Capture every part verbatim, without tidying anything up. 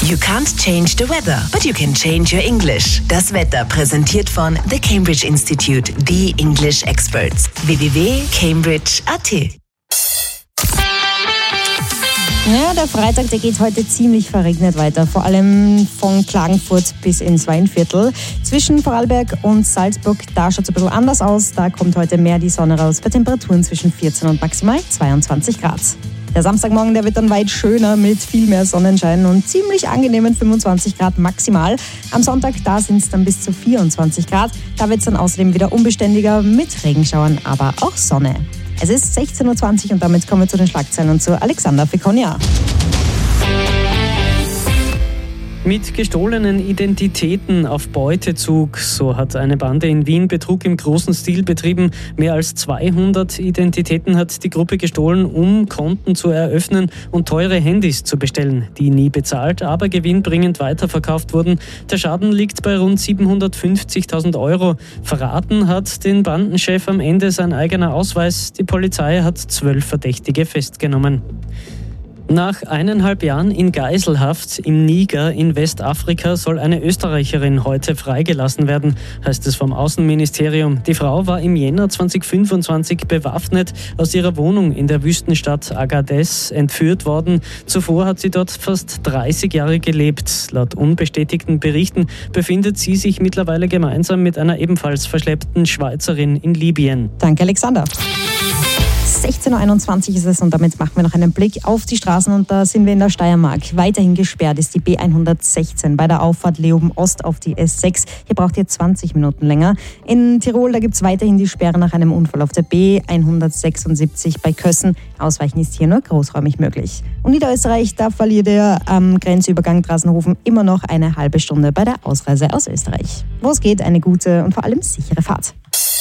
You can't change the weather, but you can change your English. Das Wetter präsentiert von The Cambridge Institute, the English Experts. w w w punkt cambridge punkt a t. Ja, der Freitag, der geht heute ziemlich verregnet weiter, vor allem von Klagenfurt bis ins Weinviertel. Zwischen Vorarlberg und Salzburg, da schaut es ein bisschen anders aus. Da kommt heute mehr die Sonne raus, bei Temperaturen zwischen vierzehn und maximal zweiundzwanzig Grad. Der Samstagmorgen, der wird dann weit schöner mit viel mehr Sonnenschein und ziemlich angenehmen fünfundzwanzig Grad maximal. Am Sonntag, da sind es dann bis zu vierundzwanzig Grad. Da wird es dann außerdem wieder unbeständiger mit Regenschauern, aber auch Sonne. Es ist sechzehn Uhr zwanzig und damit kommen wir zu den Schlagzeilen und zu Alexander Fekonia. Mit gestohlenen Identitäten auf Beutezug, so hat eine Bande in Wien Betrug im großen Stil betrieben. Mehr als zweihundert Identitäten hat die Gruppe gestohlen, um Konten zu eröffnen und teure Handys zu bestellen, die nie bezahlt, aber gewinnbringend weiterverkauft wurden. Der Schaden liegt bei rund siebenhundertfünfzigtausend Euro. Verraten hat den Bandenchef am Ende sein eigener Ausweis. Die Polizei hat zwölf Verdächtige festgenommen. Nach eineinhalb Jahren in Geiselhaft im Niger in Westafrika soll eine Österreicherin heute freigelassen werden, heißt es vom Außenministerium. Die Frau war im Jänner zweitausendfünfundzwanzig bewaffnet aus ihrer Wohnung in der Wüstenstadt Agadez entführt worden. Zuvor hat sie dort fast dreißig Jahre gelebt. Laut unbestätigten Berichten befindet sie sich mittlerweile gemeinsam mit einer ebenfalls verschleppten Schweizerin in Libyen. Danke, Alexander. sechzehn Uhr einundzwanzig ist es und damit machen wir noch einen Blick auf die Straßen und da sind wir in der Steiermark. Weiterhin gesperrt ist die B hundertsechzehn bei der Auffahrt Leoben Ost auf die S sechs. Hier braucht ihr zwanzig Minuten länger. In Tirol, da gibt es weiterhin die Sperre nach einem Unfall auf der B hundertsechsundsiebzig bei Kössen. Ausweichen ist hier nur großräumig möglich. Und Niederösterreich, da verliert ihr am Grenzübergang Drassenhofen immer noch eine halbe Stunde bei der Ausreise aus Österreich. Wo es geht, eine gute und vor allem sichere Fahrt.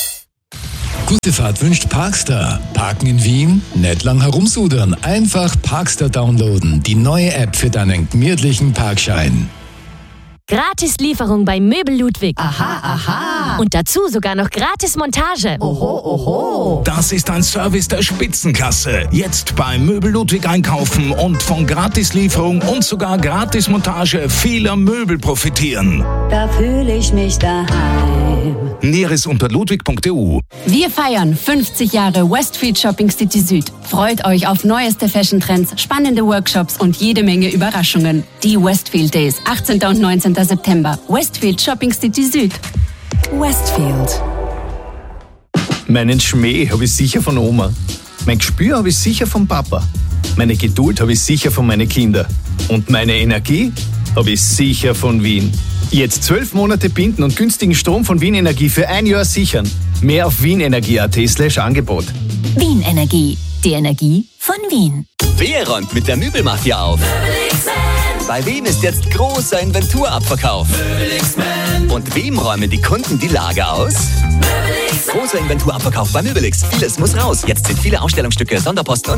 Gute Fahrt wünscht Parkstar. Parken in Wien? Nicht lang herumsudern. Einfach Parkstar downloaden. Die neue App für deinen gemütlichen Parkschein. Gratis Lieferung bei Möbel Ludwig. Aha, aha. Und dazu sogar noch gratis Montage. Oho, oho. Das ist ein Service der Spitzenklasse. Jetzt bei Möbel Ludwig einkaufen und von Gratislieferung und sogar Gratismontage vieler Möbel profitieren. Da fühle ich mich daheim. Näheres unter ludwig punkt e u. Wir feiern fünfzig Jahre Westfield Shopping City Süd. Freut euch auf neueste Fashion-Trends, spannende Workshops und jede Menge Überraschungen. Die Westfield Days, achtzehnten und neunzehnten September. Westfield Shopping City Süd. Westfield. Meinen Schmäh habe ich sicher von Oma. Mein Gespür habe ich sicher vom Papa. Meine Geduld habe ich sicher von meinen Kindern. Und meine Energie habe ich sicher von Wien. Jetzt zwölf Monate binden und günstigen Strom von Wien Energie für ein Jahr sichern. Mehr auf wienenergie punkt at slash Angebot. Wien Energie. Die Energie von Wien. Wer räumt mit der Möbelmafia auf? Bei wem ist jetzt großer Inventurabverkauf? Und wem räumen die Kunden die Lager aus? Großer Inventurabverkauf bei Möbelix. Vieles muss raus. Jetzt sind viele Ausstellungsstücke, Sonderposten und